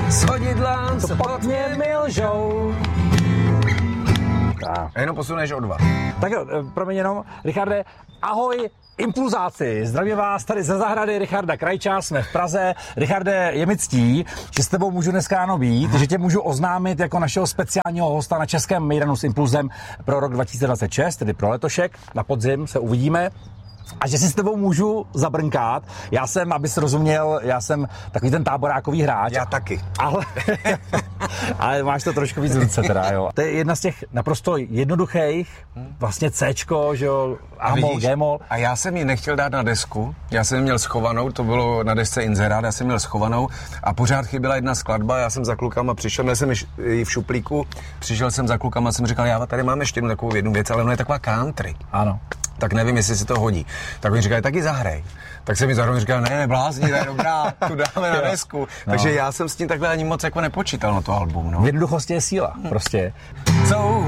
Svodidla se pod mě milžou. Jenom posuneš o 2. Tak jo, promiň jenom, Richarde, ahoj impulzáci, zdravím vás tady ze zahrady Richarda Krajča, jsme v Praze. Richarde, je mi ctí, že s tebou můžu dneska ráno být, že tě můžu oznámit jako našeho speciálního hosta na Českém mejdanu s Impulzem pro rok 2026, tedy pro letošek, na podzim se uvidíme. A že si s tebou můžu zabrnkat. Já jsem, abys rozuměl, já jsem takový ten táborákový hráč. Já taky. Ale máš to trošku víc v ruce teda, jo. To je jedna z těch naprosto jednoduchých, vlastně Cčko, že jo, A-mol, G-mol. A já jsem ji nechtěl dát na desku, já jsem ji měl schovanou, to bylo na desce Inzerát, já jsem měl schovanou a pořád chyběla jedna skladba, já jsem za klukama přišel, měl jsem ji v šuplíku, přišel jsem za klukama a jsem říkal, já tady mám ještě takovou jednu věc, ale ono je taková country. Ano. Tak nevím, jestli si to hodí. Tak oni říkali, taky zahraj. Tak jsem mi zároveň říkal, ne, blázni, to je dobrá, tu dáme na desku. No. Takže já jsem s tím takhle ani moc jako nepočítal na to album. No. V jednoduchosti je síla, prostě. Co